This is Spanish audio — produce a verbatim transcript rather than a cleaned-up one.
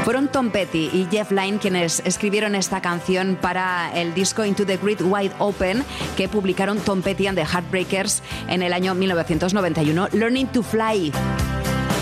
Fueron Tom Petty y Jeff Lynne quienes escribieron esta canción para el disco Into the Great Wide Open que publicaron Tom Petty and the Heartbreakers en el año mil novecientos noventa y uno, Learning to Fly.